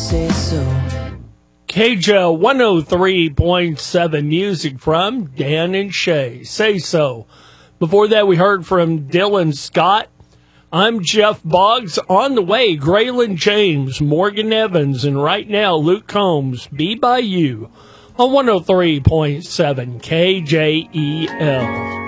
say so. KJL 103.7 music from Dan and Shay. Say so. Before that, we heard from Dylan Scott. I'm Jeff Boggs. On the way, Graylin James, Morgan Evans, and right now, Luke Combs, Be By You on 103.7 KJEL.